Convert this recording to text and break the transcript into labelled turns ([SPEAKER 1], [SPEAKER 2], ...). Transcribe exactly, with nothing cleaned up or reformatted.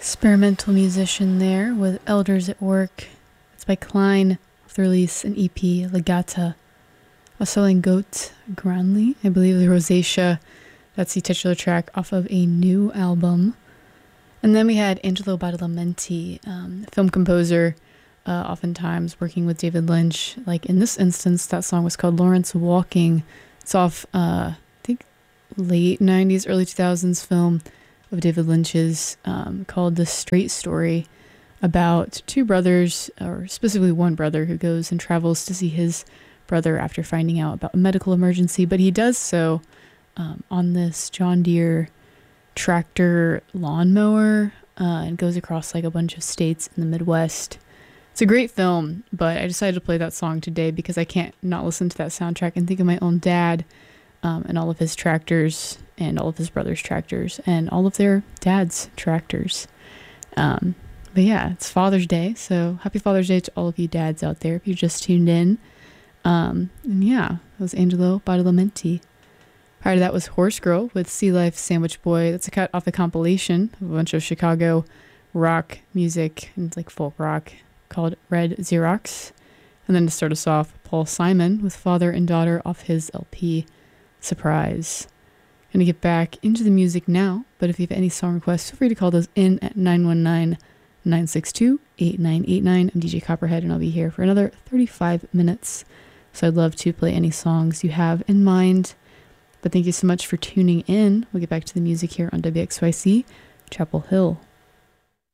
[SPEAKER 1] Experimental musician there with Elders at Work. It's by Klein, off the release an E P, Legata. Also in Goat Granly, I believe the Rosacea. That's the titular track off of a new album. And then we had Angelo Badalamenti, um, film composer, uh, oftentimes working with David Lynch. Like in this instance, that song was called Lawrence Walking. It's off, uh, I think, late nineties, early two thousands film of David Lynch's um, called The Straight Story, about two brothers, or specifically one brother, who goes and travels to see his brother after finding out about a medical emergency. But he does so um, on this John Deere tractor lawnmower uh, and goes across like a bunch of states in the Midwest. It's a great film, but I decided to play that song today because I can't not listen to that soundtrack and think of my own dad um, and all of his tractors and all of his brother's tractors and all of their dad's tractors. Um, but yeah, it's Father's Day, so happy Father's Day to all of you dads out there if you just tuned in. Um, and yeah, that was Angelo Badalamenti. Prior to that was Horse Girl with Sea Life Sandwich Boy. That's a cut off the compilation of a bunch of Chicago rock music and like folk rock called Red Xerox. And then to start us off, Paul Simon with Father and Daughter off his L P Surprise. Gonna get back into the music now, but if you have any song requests, feel free to call those in at nine one nine, nine six two, eight nine eight nine. I'm D J Copperhead, and I'll be here for another thirty-five minutes. So I'd love to play any songs you have in mind. But thank you so much for tuning in. We'll get back to the music here on W X Y C, Chapel Hill.